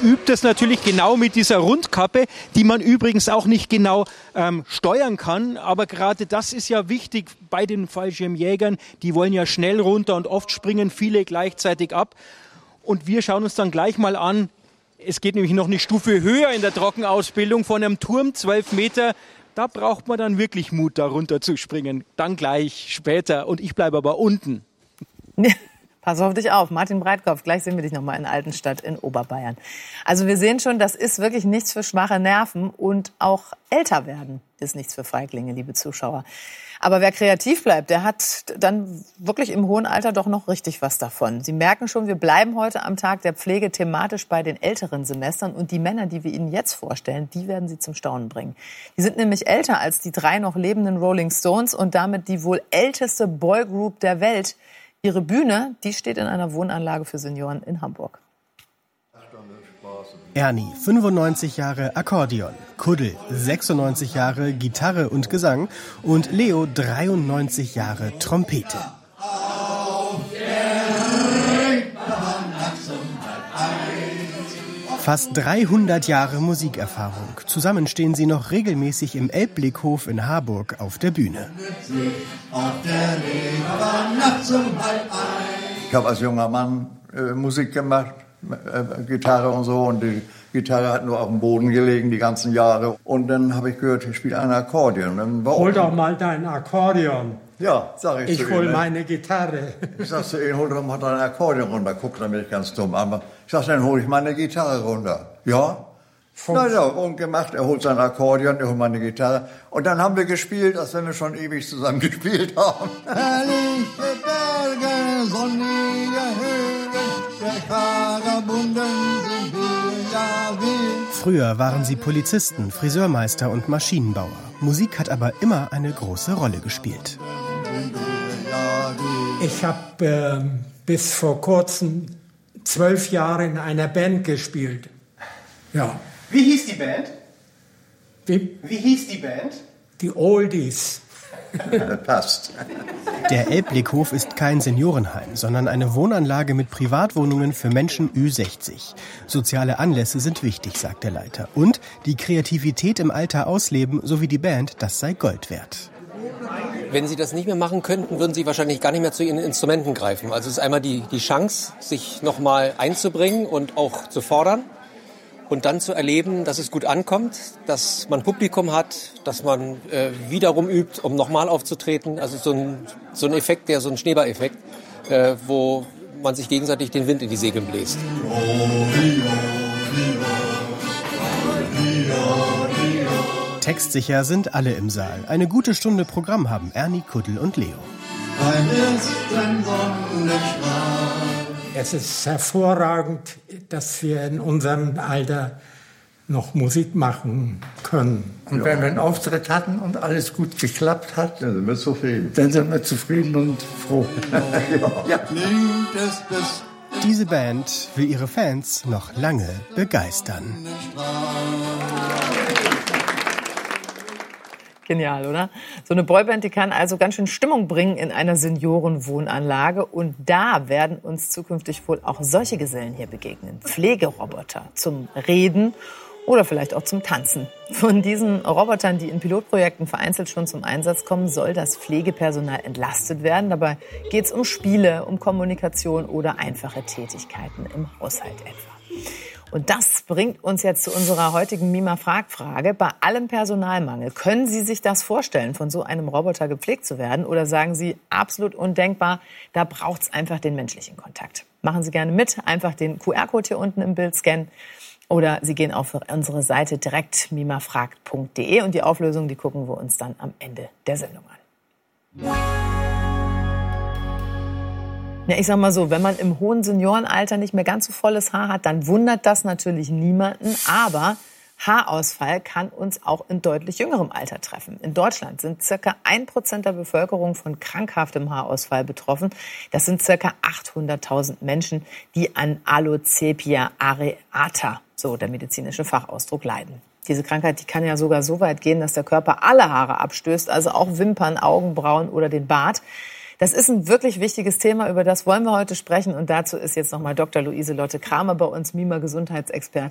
übt es natürlich genau mit dieser Rundkappe, die man übrigens auch nicht genau steuern kann. Aber gerade das ist ja wichtig bei den Fallschirmjägern. Die wollen ja schnell runter und oft springen viele gleichzeitig ab. Und wir schauen uns dann gleich mal an, es geht nämlich noch eine Stufe höher in der Trockenausbildung von einem Turm, 12 Meter. Da braucht man dann wirklich Mut, da runter zu springen. Dann gleich später. Und ich bleibe aber unten. Pass auf dich auf, Martin Breitkopf. Gleich sehen wir dich nochmal in Altenstadt in Oberbayern. Also wir sehen schon, das ist wirklich nichts für schwache Nerven. Und auch älter werden ist nichts für Feiglinge, liebe Zuschauer. Aber wer kreativ bleibt, der hat dann wirklich im hohen Alter doch noch richtig was davon. Sie merken schon, wir bleiben heute am Tag der Pflege thematisch bei den älteren Semestern. Und die Männer, die wir Ihnen jetzt vorstellen, die werden Sie zum Staunen bringen. Die sind nämlich älter als die 3 noch lebenden Rolling Stones und damit die wohl älteste Boygroup der Welt. Ihre Bühne, die steht in einer Wohnanlage für Senioren in Hamburg. Ernie, 95 Jahre Akkordeon, Kuddel, 96 Jahre Gitarre und Gesang und Leo, 93 Jahre Trompete. Fast 300 Jahre Musikerfahrung. Zusammen stehen sie noch regelmäßig im Elbblickhof in Harburg auf der Bühne. Ich habe als junger Mann Musik gemacht, Gitarre und so. Und die Gitarre hat nur auf dem Boden gelegen die ganzen Jahre. Und dann habe ich gehört, ich spiele ein Akkordeon. Hol doch mal dein Akkordeon. Ja, sag ich zu ihm. Ich hol meine Gitarre. Ich sag zu ihm, hol doch mal dein Akkordeon runter. Guckt er mich ganz dumm an. Ich sag, dann hol ich meine Gitarre runter. Ja? Na ja, und gemacht. Er holt sein Akkordeon, ich hol meine Gitarre. Und dann haben wir gespielt, als wenn wir schon ewig zusammen gespielt haben. Herrliche Berge, sonnige Höhen, der Karabunden sind wir, ja wir. Früher waren sie Polizisten, Friseurmeister und Maschinenbauer. Musik hat aber immer eine große Rolle gespielt. Ich habe bis vor kurzem 12 Jahre in einer Band gespielt. Ja. Wie hieß die Band? Wie hieß die Band? Die Oldies. Passt. Der Elbblickhof ist kein Seniorenheim, sondern eine Wohnanlage mit Privatwohnungen für Menschen Ü60. Soziale Anlässe sind wichtig, sagt der Leiter. Und die Kreativität im Alter ausleben, sowie die Band, das sei Gold wert. Wenn Sie das nicht mehr machen könnten, würden Sie wahrscheinlich gar nicht mehr zu Ihren Instrumenten greifen. Also es ist einmal die Chance, sich nochmal einzubringen und auch zu fordern. Und dann zu erleben, dass es gut ankommt, dass man Publikum hat, dass man wiederum übt, um nochmal aufzutreten. Also so ein Effekt, so ein Schneeballeffekt, wo man sich gegenseitig den Wind in die Segel bläst. Textsicher sind alle im Saal. Eine gute Stunde Programm haben Ernie, Kuddel und Leo. Es ist hervorragend, dass wir in unserem Alter noch Musik machen können. Und wenn wir einen Auftritt hatten und alles gut geklappt hat, dann sind wir zufrieden. Dann sind wir zufrieden und froh. Ja. Diese Band will ihre Fans noch lange begeistern. Genial, oder? So eine Boyband, die kann also ganz schön Stimmung bringen in einer Seniorenwohnanlage. Und da werden uns zukünftig wohl auch solche Gesellen hier begegnen. Pflegeroboter zum Reden oder vielleicht auch zum Tanzen. Von diesen Robotern, die in Pilotprojekten vereinzelt schon zum Einsatz kommen, soll das Pflegepersonal entlastet werden. Dabei geht es um Spiele, um Kommunikation oder einfache Tätigkeiten im Haushalt etwa. Und das bringt uns jetzt zu unserer heutigen Mima-Frag-Frage. Bei allem Personalmangel, können Sie sich das vorstellen, von so einem Roboter gepflegt zu werden? Oder sagen Sie, absolut undenkbar, da braucht es einfach den menschlichen Kontakt? Machen Sie gerne mit, einfach den QR-Code hier unten im Bild scannen. Oder Sie gehen auf unsere Seite direkt mimafragt.de und die Auflösung, die gucken wir uns dann am Ende der Sendung an. Ja, ich sag mal so, wenn man im hohen Seniorenalter nicht mehr ganz so volles Haar hat, dann wundert das natürlich niemanden. Aber Haarausfall kann uns auch in deutlich jüngerem Alter treffen. In Deutschland sind ca. 1% der Bevölkerung von krankhaftem Haarausfall betroffen. Das sind ca. 800.000 Menschen, die an Alopecia areata, so der medizinische Fachausdruck, leiden. Diese Krankheit, die kann ja sogar so weit gehen, dass der Körper alle Haare abstößt, also auch Wimpern, Augenbrauen oder den Bart. Das ist ein wirklich wichtiges Thema, über das wollen wir heute sprechen. Und dazu ist jetzt nochmal Dr. Luise Lotte Kramer bei uns, Mima-Gesundheitsexpertin.